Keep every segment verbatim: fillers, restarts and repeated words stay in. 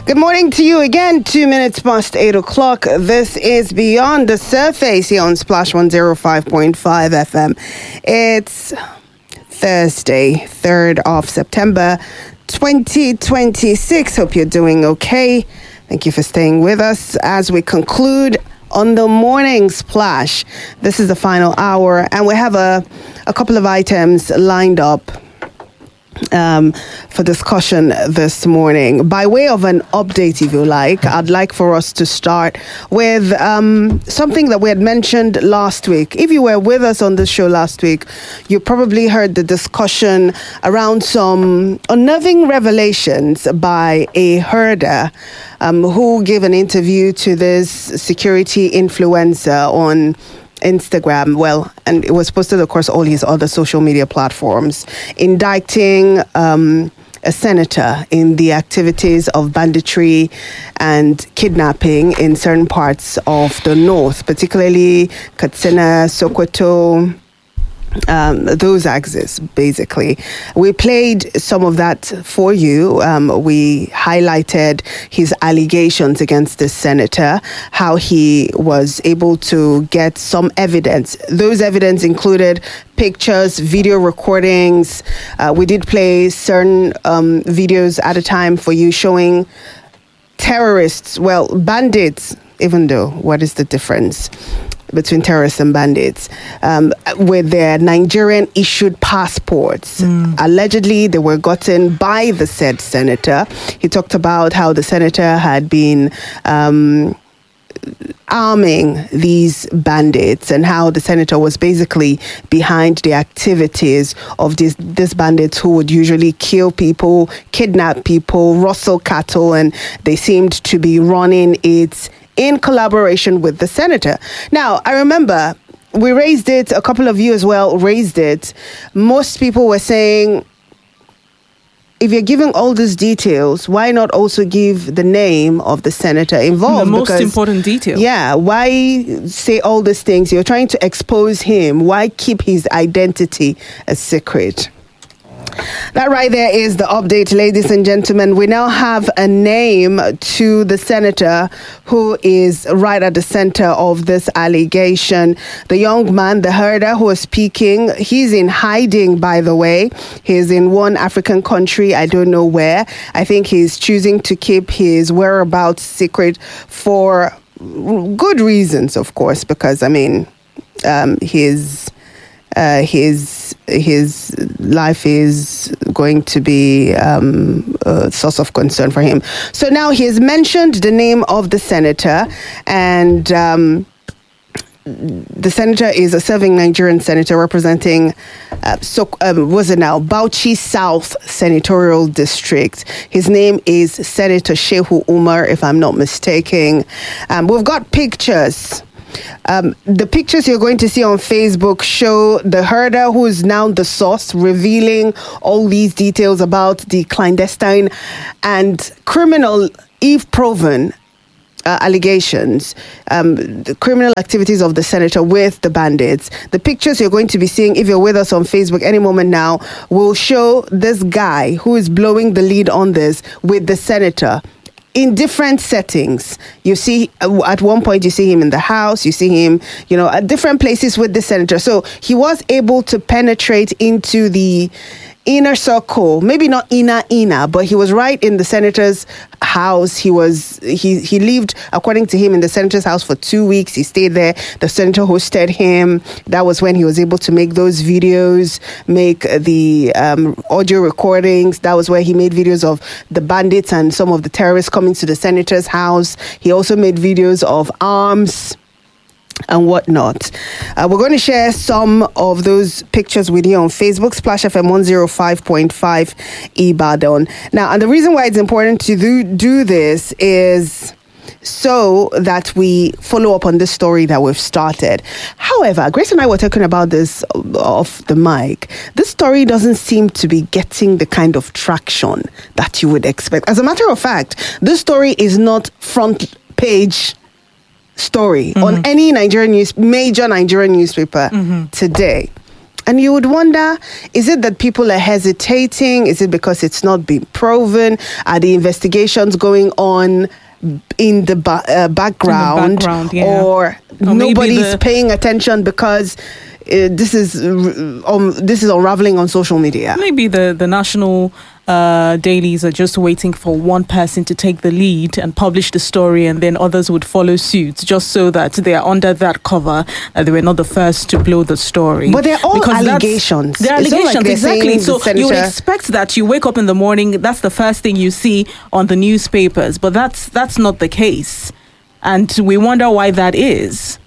Good morning to you again. Two minutes past eight o'clock. This is Beyond the Surface here on Splash one oh five point five F M. It's Thursday, third of September, twenty twenty-six. Hope you're doing okay. Thank you for staying with us as we conclude on the morning splash. This is the final hour, and we have a, a couple of items lined up Um, for discussion this morning. By way of an update, if you like, I'd like for us to start with um, something that we had mentioned last week. If you were with us on the show last week, you probably heard the discussion around some unnerving revelations by a herder um, who gave an interview to this security influencer on Instagram, well, and it was posted across all his other social media platforms, indicting um, a senator in the activities of banditry and kidnapping in certain parts of the north, particularly Katsina, Sokoto, Um, those axes, basically. We played some of that for you. Um, we highlighted his allegations against the senator, how he was able to get some evidence. Those evidence included pictures, video recordings. Uh, we did play certain um, videos at a time for you showing terrorists, well, bandits, even though, what is the difference between terrorists and bandits, um, with their Nigerian issued passports. Mm. Allegedly, they were gotten by the said senator. He talked about how the senator had been um, arming these bandits and how the senator was basically behind the activities of these, these bandits who would usually kill people, kidnap people, rustle cattle, and they seemed to be running it in collaboration with the senator. Now, I remember we raised it, a couple of you as well raised it. Most people were saying, if you're giving all these details, why not also give the name of the senator involved? The most because, important detail. Yeah, why say all these things? You're trying to expose him. Why keep his identity a secret? That right there is the update, ladies and gentlemen. We now have a name to the senator who is right at the center of this allegation. The young man, the herder who was speaking, he's in hiding, by the way. He's in one African country, I don't know where. I think he's choosing to keep his whereabouts secret for good reasons, of course, because, I mean, um, his... Uh, his his life is going to be um, a source of concern for him. So now he has mentioned the name of the senator, and um, the senator is a serving Nigerian senator representing, uh, so um, was it now, Bauchi South Senatorial District. His name is Senator Shehu Umar, if I'm not mistaken. Um, we've got pictures. Um, the pictures you're going to see on Facebook show the herder, who is now the source, revealing all these details about the clandestine and criminal, if proven, uh, allegations, um, the criminal activities of the senator with the bandits. The pictures you're going to be seeing, if you're with us on Facebook any moment now, will show this guy who is blowing the lead on this with the senator in different settings. You see, at one point, you see him in the house, you see him, you know, at different places with the senator. So he was able to penetrate into the inner circle, maybe not inner inner, but he was right in the senator's house. He was he he lived, according to him, in the senator's house for two weeks. He stayed there. The senator hosted him. That was when he was able to make those videos, make the um, audio recordings. That was where he made videos of the bandits and some of the terrorists coming to the senator's house. He also made videos of arms and whatnot. Uh, we're going to share some of those pictures with you on Facebook, Splash F M one oh five point five Ibadan. Now, and the reason why it's important to do, do this is so that we follow up on this story that we've started. However, Grace and I were talking about this off the mic. This story doesn't seem to be getting the kind of traction that you would expect. As a matter of fact, this story is not front page story mm-hmm. on any Nigerian news, major Nigerian newspaper mm-hmm. today. And you would wonder, is it that people are hesitating? Is it because it's not been proven? Are the investigations going on in the ba- uh, background? In the background, yeah. Or, or nobody's the- paying attention because uh, this is um, this is unraveling on social media? Maybe the, the national uh, dailies are just waiting for one person to take the lead and publish the story, and then others would follow suit, just so that they are under that cover, that they were not the first to blow the story. But they're all Because that's- allegations. They're It's not like allegations, they're exactly. saying So the you would senator- expect that you wake up in the morning, that's the first thing you see on the newspapers, but that's that's not the case. And we wonder why that is.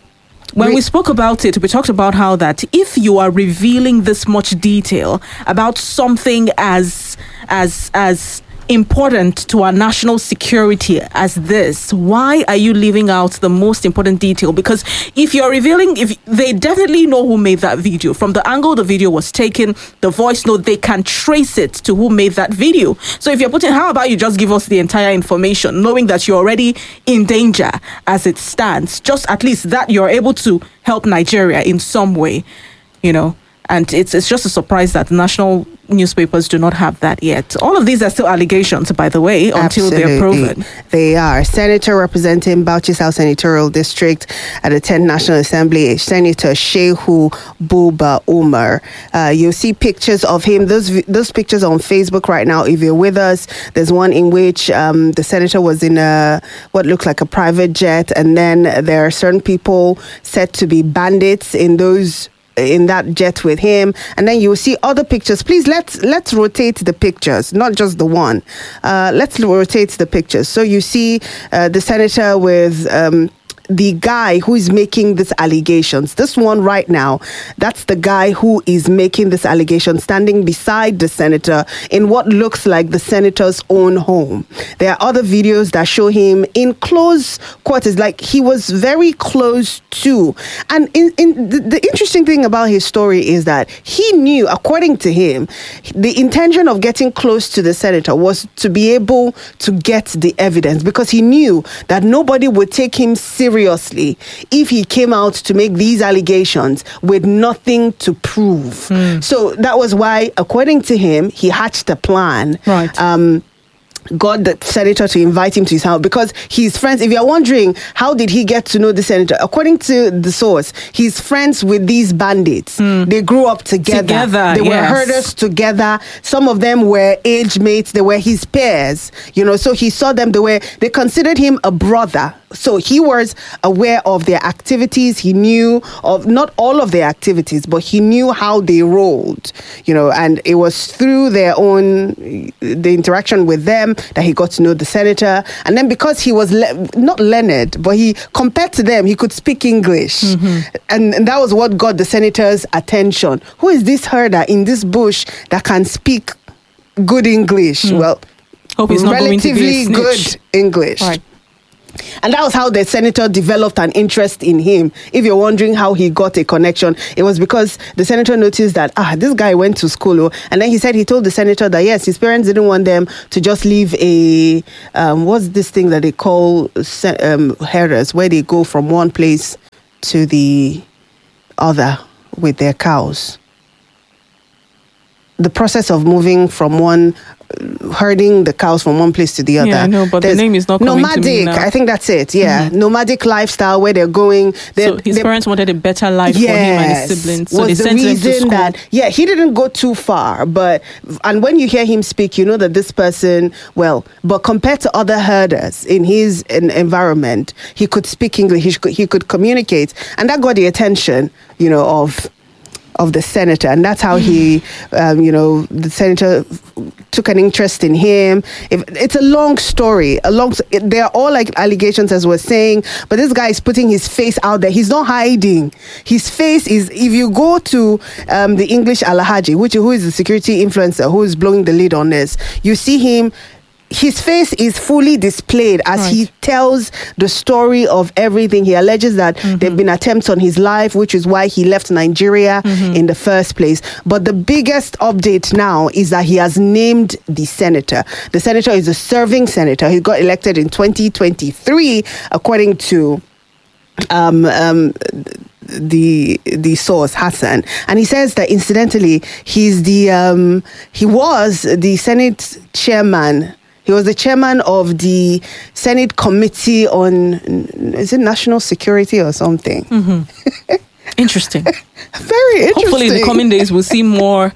When We- we spoke about it, we talked about how that if you are revealing this much detail about something as as as important to our national security as this, why are you leaving out the most important detail? Because if you're revealing, if they definitely know who made that video, from the angle the video was taken, the voice note, they can trace it to who made that video. So if you're putting, how about you just give us the entire information, knowing that you're already in danger as it stands, just at least that you're able to help Nigeria in some way, you know? And it's it's just a surprise that national newspapers do not have that yet. All of these are still allegations, by the way, until they're proven. They are. Senator representing Bauchi South Senatorial District at the tenth National Assembly, Senator Shehu Buba Umar. Uh, you'll see pictures of him. Those those pictures on Facebook right now, if you're with us, there's one in which um, the senator was in a what looked like a private jet, and then there are certain people said to be bandits in those in that jet with him, and then you will see other pictures. Please let's let's rotate the pictures, not just the one. Uh, let's rotate the pictures. So you see uh, the senator with um, the guy who is making these allegations. This one right now, that's the guy who is making this allegation, standing beside the senator in what looks like the senator's own home. There are other videos that show him in close quarters, like he was very close to. And in, in the, the interesting thing about his story is that he knew, according to him, the intention of getting close to the senator was to be able to get the evidence, because he knew that nobody would take him seriously if he came out to make these allegations with nothing to prove. Mm. So that was why, according to him, he hatched a plan. Right. Um, got the senator to invite him to his house because he's friends. If you're wondering, how did he get to know the senator? According to the source, he's friends with these bandits. Mm. They grew up together. Together, They yes. were herders together. Some of them were age mates. They were his peers. You know, so he saw them. They were, they considered him a brother. So he was aware of their activities. He knew of not all of their activities, but he knew how they rolled, you know, and it was through their own, the interaction with them that he got to know the senator. And then because he was le- not learned, but he, compared to them, he could speak English. Mm-hmm. And, and that was what got the senator's attention. Who is this herder in this bush that can speak good English? Mm. Well, Hope he's not relatively going to be a good snitch. English. Right. And that was how the senator developed an interest in him. If you're wondering how he got a connection, it was because the senator noticed that, ah, this guy went to school. Oh, and then he said he told the senator that, yes, his parents didn't want them to just leave a, um, what's this thing that they call um, herders, where they go from one place to the other with their cows. The process of moving from one, herding the cows from one place to the other. Yeah, I know, but There's the name is not coming nomadic, to me now. I think that's it. Yeah, mm-hmm. Nomadic lifestyle where they're going. They're, so his they're, parents wanted a better life yes, for him and his siblings, so was they the sent him to reason school. that, yeah, he didn't go too far. But and when you hear him speak, you know that this person, well, but compared to other herders in his in, environment, he could speak English. He could, he could communicate, and that got the attention, you know, of. of the senator, and that's how he, um, you know, the senator took an interest in him. If, it's a long story. A long. It, they are all like allegations, as we're saying, but this guy is putting his face out there. He's not hiding. His face is. If you go to um, the English Alhaji, which who is the security influencer who is blowing the lead on this, you see him. His face is fully displayed as right. he tells the story of everything. He alleges that mm-hmm. there have been attempts on his life, which is why he left Nigeria mm-hmm. in the first place. But the biggest update now is that he has named the senator. The senator is a serving senator. He got elected in twenty twenty-three, according to um, um, the the source Hassan, and he says that incidentally he's the um, he was the Senate chairman. He was the chairman of the Senate Committee on, is it National Security or something? Mm-hmm. Interesting. Very interesting. Hopefully in the coming days we'll see more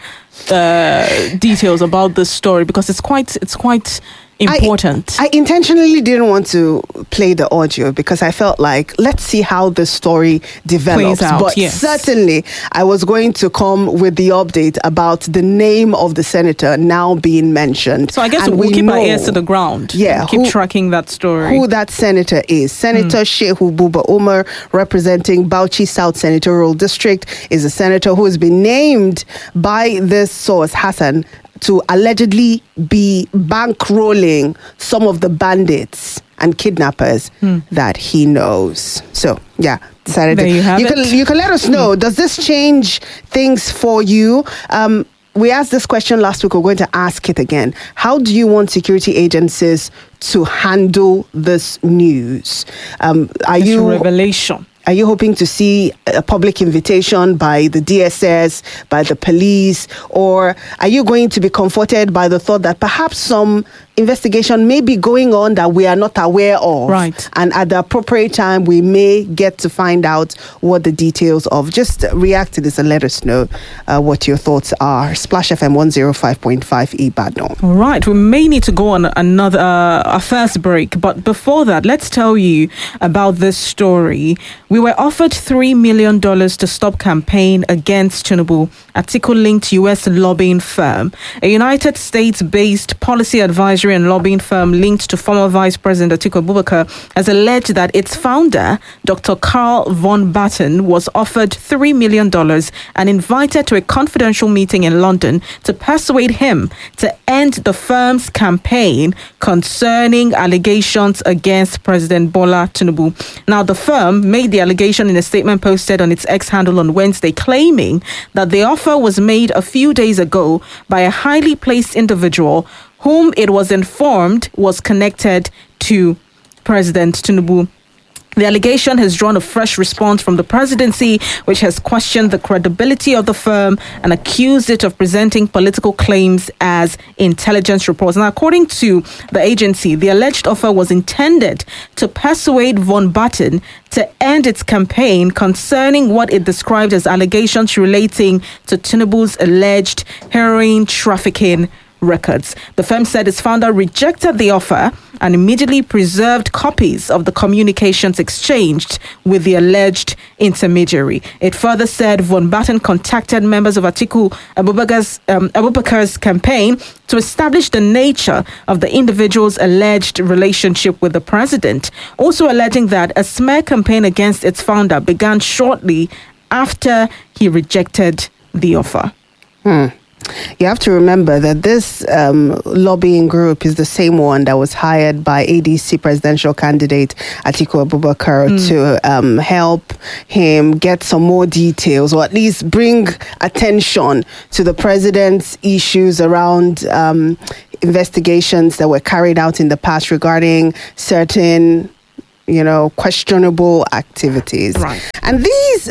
uh, details about this story, because it's quite it's quite important. I, I intentionally didn't want to play the audio because I felt like, let's see how the story develops. Out, but yes. certainly I was going to come with the update about the name of the senator now being mentioned. So I guess and we'll we keep know, our ears to the ground. Yeah, keep who, tracking that story. Who that senator is. Senator mm. Shehu Buba Umar, representing Bauchi South Senatorial District, is a senator who has been named by this source, Hassan, to allegedly be bankrolling some of the bandits and kidnappers hmm. that he knows. So, yeah, decided there to, you have you it. can you can let us know. Does this change things for you? Um, we asked this question last week. We're going to ask it again. How do you want security agencies to handle this news? Um, are it's you a revelation? Are you hoping to see a public invitation by the D S S, by the police, or are you going to be comforted by the thought that perhaps some investigation may be going on that we are not aware of? Right. And at the appropriate time, we may get to find out what the details of. Just react to this and let us know uh, what your thoughts are. Splash F M one oh five point five Ibadan. All right. We may need to go on another, uh, a first break. But before that, let's tell you about this story. We were offered three million dollars to stop campaign against Tinubu, Atiku-linked U S lobbying firm. A United States-based policy advisory and lobbying firm linked to former Vice President Atiku Abubakar has alleged that its founder, Doctor Carl von Batten, was offered three million dollars and invited to a confidential meeting in London to persuade him to end the firm's campaign concerning allegations against President Bola Tinubu. Now, the firm made the allegation in a statement posted on its X handle on Wednesday, claiming that the offer was made a few days ago by a highly placed individual whom it was informed was connected to President Tinubu. The allegation has drawn a fresh response from the presidency, which has questioned the credibility of the firm and accused it of presenting political claims as intelligence reports. Now, according to the agency, the alleged offer was intended to persuade von Batten to end its campaign concerning what it described as allegations relating to Tinubu's alleged heroin trafficking records. The firm said its founder rejected the offer and immediately preserved copies of the communications exchanged with the alleged intermediary. It further said von Batten contacted members of Atiku Abubakar's, um, Abubakar's campaign to establish the nature of the individual's alleged relationship with the president, also alleging that a smear campaign against its founder began shortly after he rejected the offer. Hmm. You have to remember that this um, lobbying group is the same one that was hired by A D C presidential candidate Atiku Abubakar mm. to um, help him get some more details, or at least bring attention to the president's issues around um, investigations that were carried out in the past regarding certain, you know, questionable activities. Right. And these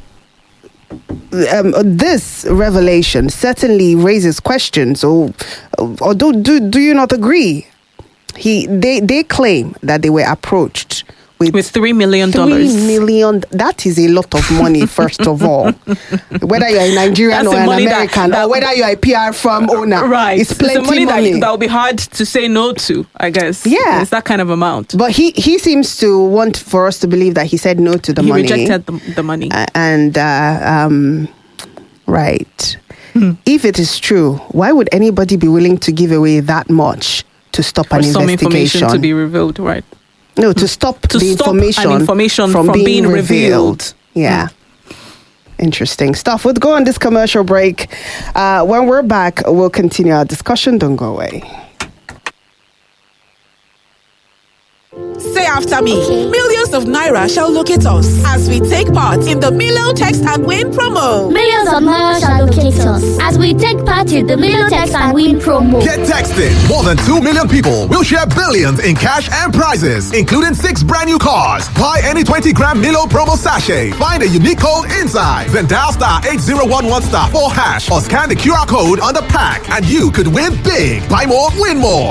Um, this revelation certainly raises questions. Or, or do, do do you not agree? He they they claim that they were approached with, with three million dollars. Three million. That is a lot of money. First of all, whether you're a Nigerian That's or an that, American, that, or whether you're a P R firm owner, right? It's plenty it's the money, money. That, that will be hard to say no to. I guess. Yeah, it's that kind of amount. But he he seems to want for us to believe that he said no to the he money. He rejected the, the money. Uh, and uh, um, right. Hmm. If it is true, why would anybody be willing to give away that much to stop for an some investigation? information to be revealed, right? No, to stop to the stop information, an information from, from being, being revealed. revealed. Yeah. Hmm. Interesting stuff. We'll go on this commercial break. Uh, when we're back, we'll continue our discussion. Don't go away. Say after me. Okay. Millions of Naira shall locate us as we take part in the Milo Text and Win promo. Millions of Naira shall locate us as we take part in the Milo Text and Win promo. Get texted. More than two million people will share billions in cash and prizes, including six brand new cars. Buy any twenty gram Milo promo sachet. Find a unique code inside. Then dial star eight zero one one star four hash or scan the Q R code on the pack and you could win big. Buy more, win more.